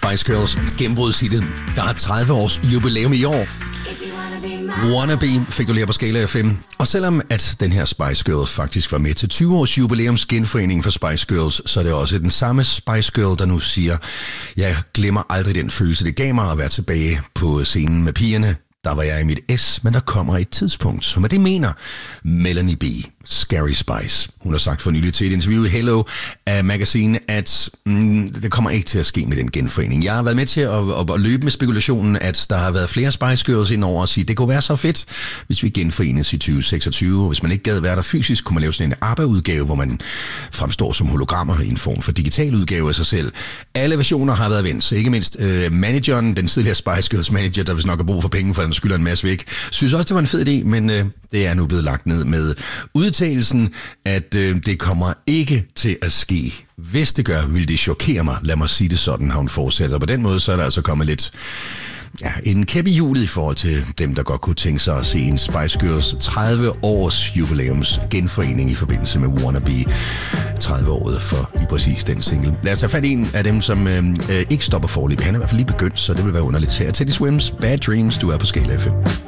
Spice Girls gennembrudshitet, der har 30 års jubilæum i år. Wannabe fik du lige på Skala FM. Og selvom at den her Spice Girl faktisk var med til 20 års jubilæums genforening for Spice Girls, så er det også den samme Spice Girl, der nu siger, jeg glemmer aldrig den følelse, det gav mig at være tilbage på scenen med pigerne. Der var jeg i mit S, men der kommer et tidspunkt. Så med det mener Melanie B. Scary Spice. Hun har sagt for nylig til et interview i Hello Magazine, at det kommer ikke til at ske med den genforening. Jeg har været med til at løbe med spekulationen, at der har været flere Spice Girls indover og sige, det kunne være så fedt, hvis vi genforenes i 2026. Hvis man ikke gad være der fysisk, kunne man lave sådan en ABBA-udgave, hvor man fremstår som hologrammer i en form for digital udgave af sig selv. Alle versioner har været vendt, så ikke mindst manageren, den tidligere Spice Girls manager, der vist nok har brug for penge, for den skylder en masse væk, synes også, det var en fed idé, men det er nu blevet lagt ned med udtalelsen, at det kommer ikke til at ske. Hvis det gør, vil det chokere mig. Lad mig sige det sådan, har hun fortsætter. På den måde, så er der altså kommet lidt en kæp i hjulet i forhold til dem, der godt kunne tænke sig at se en Spice Girls 30 års jubilæums genforening i forbindelse med Wannabe 30-året for lige præcis den single. Lad os tage fat i en af dem, som ikke stopper forløb. Han er i hvert fald lige begyndt, så det vil være underligt. Her Teddy Swims, Bad Dreams, du er på Skala FM.